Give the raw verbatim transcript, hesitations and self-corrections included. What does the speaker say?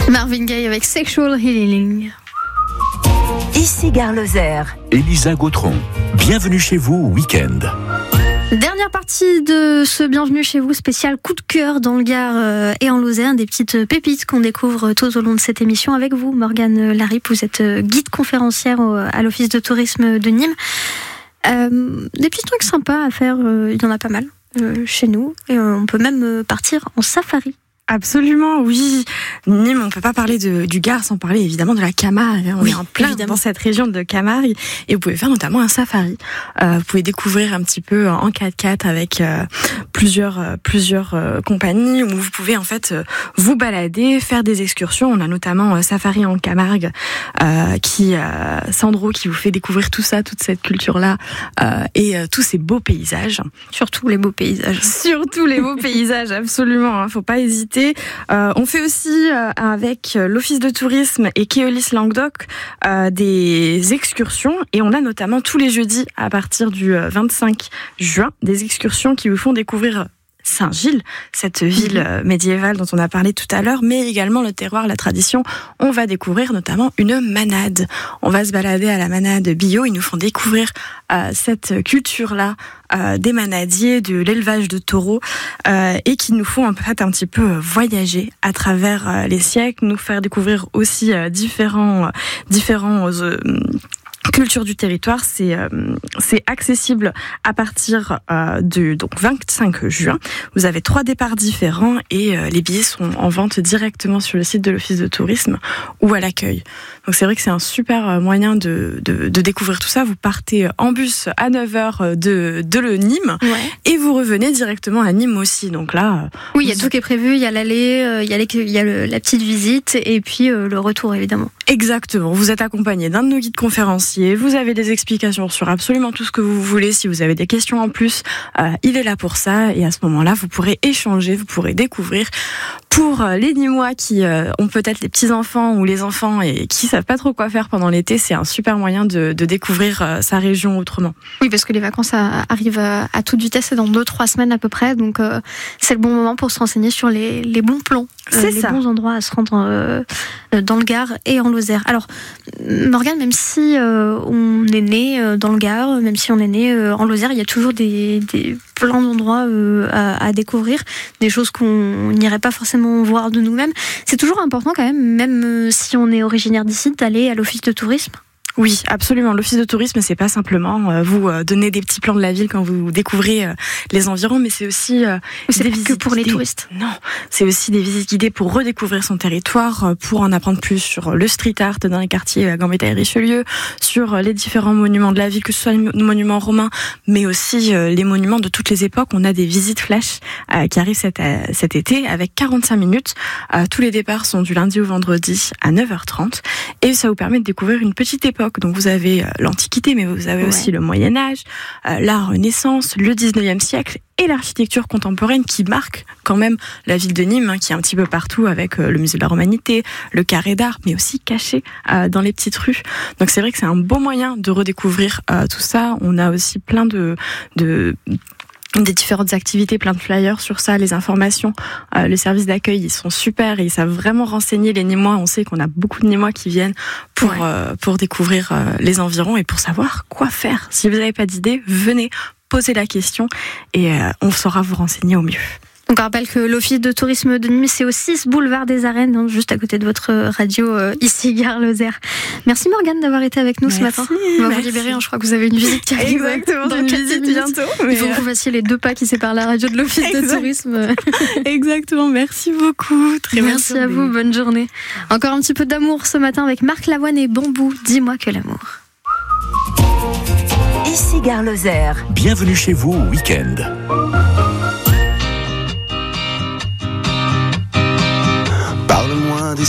Marvin Gaye avec Sexual Healing. Ici Gare Lozère. Elisa Gautron, bienvenue chez vous Week-end. Dernière partie de ce Bienvenue chez vous spécial coup de cœur dans le Gard euh, et en Lozère, des petites pépites qu'on découvre tout au long de cette émission avec vous. Morgane Larippe, vous êtes guide conférencière au, à l'Office de tourisme de Nîmes. Euh, des petits trucs sympas à faire, euh, il y en a pas mal euh, chez nous. Et euh, on peut même euh, partir en safari. Absolument, oui. Nîmes, on peut pas parler de, du Gard sans parler évidemment de la Camargue. On oui, est en plein évidemment. Dans cette région de Camargue et vous pouvez faire notamment un safari. Euh, vous pouvez découvrir un petit peu en quatre-quatre avec euh, plusieurs euh, plusieurs euh, compagnies où vous pouvez en fait euh, vous balader, faire des excursions. On a notamment euh, Safari en Camargue euh, qui euh, Sandro qui vous fait découvrir tout ça, toute cette culture-là euh, et euh, tous ces beaux paysages. Surtout les beaux paysages. Surtout les beaux paysages, absolument. Hein, faut pas hésiter. Euh, on fait aussi euh, avec l'Office de tourisme et Keolis Languedoc euh, des excursions et on a notamment tous les jeudis à partir du vingt-cinq juin des excursions qui vous font découvrir Saint-Gilles, cette ville médiévale dont on a parlé tout à l'heure, mais également le terroir, la tradition. On va découvrir notamment une manade. On va se balader à la manade bio. Ils nous font découvrir euh, cette culture-là euh, des manadiers, de l'élevage de taureaux, euh, et qui nous font en fait un petit peu voyager à travers euh, les siècles, nous faire découvrir aussi euh, différents, euh, différents euh, culture du territoire. C'est euh, c'est accessible à partir euh, de donc vingt-cinq juin. Vous avez trois départs différents et euh, les billets sont en vente directement sur le site de l'Office de tourisme ou à l'accueil. Donc c'est vrai que c'est un super moyen de de, de découvrir tout ça. Vous partez en bus à neuf heures de de le Nîmes ouais. et vous revenez directement à Nîmes aussi. Donc là, oui, il y a tout qui est prévu. Il y a l'aller, euh, il y a, les, il y a le, la petite visite et puis euh, le retour évidemment. Exactement. Vous êtes accompagné d'un de nos guides conférenciers. Vous avez des explications sur absolument tout ce que vous voulez. Si vous avez des questions en plus, euh, il est là pour ça. Et à ce moment-là, vous pourrez échanger, vous pourrez découvrir. Pour les Nîmois qui euh, ont peut-être les petits-enfants ou les enfants et qui savent pas trop quoi faire pendant l'été, c'est un super moyen de, de découvrir euh, sa région autrement. Oui, parce que les vacances à, arrivent à, à toute vitesse, c'est dans deux trois semaines à peu près. Donc, euh, c'est le bon moment pour se renseigner sur les, les bons plans, euh, c'est les ça. bons endroits à se rendre euh, dans le Gard et en Lozère. Alors, Morgane, même si euh, on est né euh, dans le Gard, même si on est né euh, en Lozère, il y a toujours des, des plein d'endroits euh, à, à découvrir, des choses qu'on n'irait pas forcément voir de nous-mêmes. C'est toujours important quand même, même euh, si on est originaire d'ici, d'aller à l'Office de tourisme. Oui, absolument. L'Office de tourisme, c'est pas simplement euh, vous euh, donner des petits plans de la ville quand vous découvrez euh, les environs, mais c'est aussi euh, c'est des pas visites que pour les guidées. touristes. Non, c'est aussi des visites guidées pour redécouvrir son territoire, euh, pour en apprendre plus sur le street art dans les quartiers à Gambetta et Richelieu, sur euh, les différents monuments de la ville, que ce soit les monuments romains, mais aussi euh, les monuments de toutes les époques. On a des visites flash euh, qui arrivent cet, euh, cet été avec quarante-cinq minutes. Euh, tous les départs sont du lundi au vendredi à neuf heures trente et ça vous permet de découvrir une petite époque. Donc vous avez l'Antiquité, mais vous avez ouais. aussi le Moyen-Âge, euh, la Renaissance, le dix-neuvième siècle et l'architecture contemporaine qui marque quand même la ville de Nîmes, hein, qui est un petit peu partout avec euh, le musée de la Romanité, le carré d'art, mais aussi caché euh, dans les petites rues. Donc c'est vrai que c'est un beau moyen de redécouvrir euh, tout ça. On a aussi plein de... de des différentes activités, plein de flyers sur ça, les informations, euh, le service d'accueil, ils sont super et ils savent vraiment renseigner les Nîmois. On sait qu'on a beaucoup de Nîmois qui viennent pour ouais. euh, pour découvrir euh, les environs et pour savoir quoi faire. Si vous n'avez pas d'idée, venez poser la question et euh, on saura vous renseigner au mieux. Donc on rappelle que l'Office de tourisme de Nîmes, c'est au six boulevard des Arènes, hein, juste à côté de votre radio, euh, ici, Gare Lozère. Merci Morgane d'avoir été avec nous merci, ce matin. On va merci. vous libérer, hein, je crois que vous avez une visite qui arrive. Exactement, dans une visite bientôt. Mais... Il faut que vous fassiez les deux pas qui séparent la radio de l'Office exact. de tourisme. Exactement, merci beaucoup. Très merci à vous, bonne journée. Encore un petit peu d'amour ce matin avec Marc Lavoine et Bambou, dis-moi que l'amour. Ici Gare Lozère. Bienvenue chez vous, Week-end.